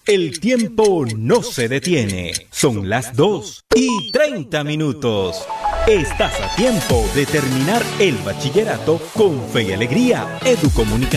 El tiempo no se detiene. Son las 2:30. Estás a tiempo de terminar el bachillerato con fe y alegría. Educomunicación.